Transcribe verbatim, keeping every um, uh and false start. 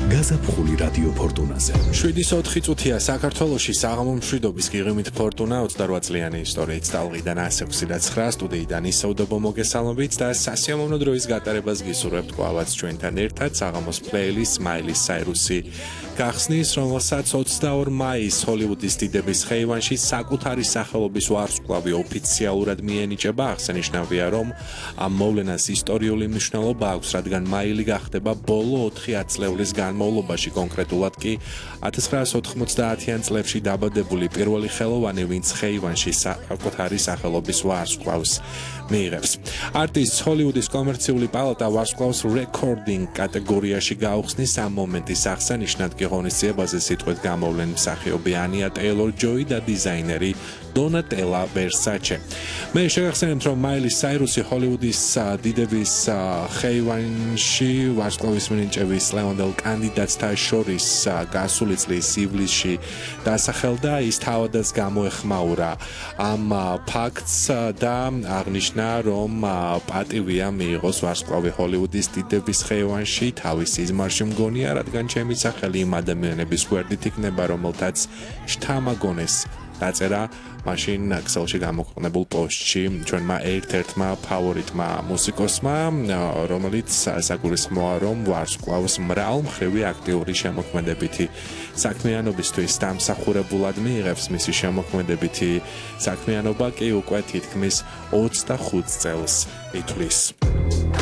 გაზაფხული რადიო ფორტუნაზე. შვიდი ოთხი წუთია საქართველოში საღამო მშვიდობის გიღიმით ფორტუნა ოცდარვა წლიანი ისტორიით ტალღიდან ას ექვსი და ცხრა სტუდიიდან ისევ მოგესალმებით და სასიამოვნო დროის გატარებას გისურვებთ ყველას ჩვენთან ერთად საღამოს პლეილისტ მაილის საირუსი გახსნის, რომელსაც ოცდაორ მაისს ჰოლივუდის დიდების ხეივანში საკუთარი სახელობის ვარსკვლავი ოფიციალურად მიენიჭება. აღსანიშნავია, რომ ამ მოვლენას ისტორიული მნიშვნელობა აქვს, რადგან მაილი გახდება ბოლო ოთხი ათწლეულის განმავლობაში, კონკრეტულად კი ათას ცხრაას ოთხმოცდაათიან წლებში დაბადებული პირველი ხელოვანი, ვინც ხეივანში საკუთარი სახელობის ვარსკვლავს მიიღებს. არტისტს ჰოლივუდის კომერციული პალატა ვარსკვლავს რეკორდინგ კატეგორიაში გაუხსნის. ამ მომენტის აღსანიშნად კი ღონისძიებაზე სიტყვით გამოვლენ მსახიობი ანია ტეილორ-ჯოი და დიზაინერი დონატელა ვერსაჩე. მე შეგახსენებთ, რომ მაილის საირუსი ჰოლივუდის დიდების ხეივანში ვარსკვლავის მინიჭების ლევანდელ კანდიდატთა შორის გასული წლის ივლისში დასახელდა. ის თავადაც გამოეხმაურა ამ ფაქტს და აღნიშნა, რომ პატივია მიიღოს ვარსკვლავი ჰოლივუდის დიდების ხეივანში თავის სიზმარში მგონია, რადგან ჩემი სახელი იმ ადამიანების გვერდით იქნება, რომელთაც შთამაგონეს დაწერა მაშინ ქსელში გამოქვეყნებულ პოსტში ჩვენმა ერთ-ერთმა ფავორიტმა მუსიკოსმა, რომელიც საგულისხმოა, რომ ვარსკვლავს მრავალმხრივი აქტიური შემოქმედებითი საქმიანობისთვის დამსახურებულად მიიღებს. მისი შემოქმედებითი საქმიანობა კი უკვე თითქმის ოცდახუთ წელს ითვლის.